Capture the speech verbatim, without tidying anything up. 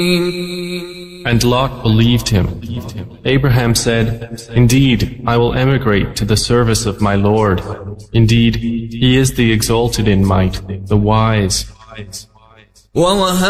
And Lot believed him. Abraham said, "Indeed, I will emigrate to the service of my Lord. Indeed, He is the exalted in might, the wise."